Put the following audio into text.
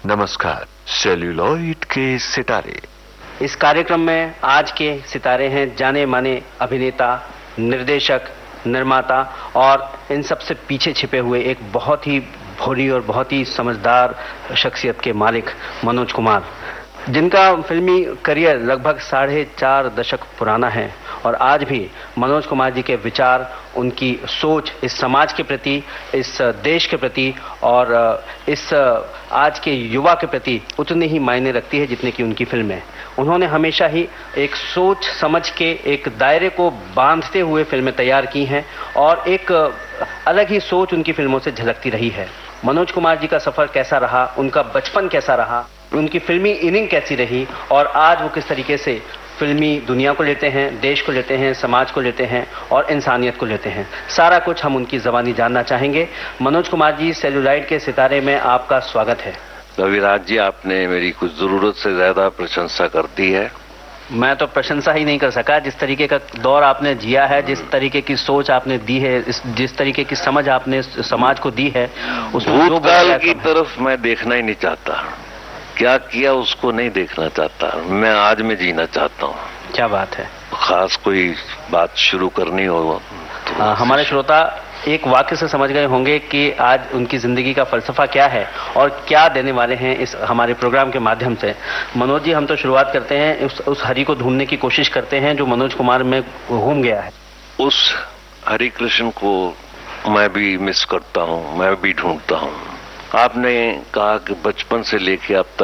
नमस्कार। सेल्यूलॉइड के सितारे। इस कार्यक्रम में आज के सितारे हैं जाने माने अभिनेता, निर्देशक, निर्माता और इन सबसे पीछे छिपे हुए एक बहुत ही भोली और बहुत ही समझदार शख्सियत के मालिक मनोज कुमार, जिनका फिल्मी करियर लगभग 4.5 दशक पुराना है और आज भी मनोज कुमार जी के विचार, उनकी सोच इस समाज के प्रति, इस देश के प्रति और इस आज के युवा के प्रति उतनी ही मायने रखती है जितने कि उनकी फिल्में। उन्होंने हमेशा ही एक सोच समझ के एक दायरे को बांधते हुए फिल्में तैयार की हैं और एक अलग ही सोच उनकी फिल्मों से झलकती रही है। मनोज कुमार जी का सफर कैसा रहा, उनका बचपन कैसा रहा, उनकी फिल्मी इनिंग कैसी रही और आज वो किस तरीके से फिल्मी दुनिया को लेते हैं, देश को लेते हैं, समाज को लेते हैं और इंसानियत को लेते हैं, सारा कुछ हम उनकी ज़बानी जानना चाहेंगे। मनोज कुमार जी, सेल्यूलॉइड के सितारे में आपका स्वागत है। रविराज जी, आपने मेरी कुछ जरूरत से ज्यादा प्रशंसा कर दी है। मैं तो प्रशंसा ही नहीं कर सका। जिस तरीके का दौर आपने जिया है, जिस तरीके की सोच आपने दी है, जिस तरीके की समझ आपने समाज को दी है, उसमें भूतकाल की तरफ मैं देखना ही नहीं चाहता। क्या किया उसको नहीं देखना चाहता। मैं आज में जीना चाहता हूँ। क्या बात है। खास कोई बात शुरू करनी हो तो हमारे श्रोता एक वाक्य से समझ गए होंगे कि आज उनकी जिंदगी का फलसफा क्या है और क्या देने वाले हैं इस हमारे प्रोग्राम के माध्यम से। मनोज जी, हम तो शुरुआत करते हैं, उस हरि को ढूंढने की कोशिश करते हैं जो मनोज कुमार में घूम गया है। उस हरि कृष्ण को मैं भी मिस करता हूँ, मैं भी ढूंढता हूँ। आपने कहा कि बचपन से लेके अब तक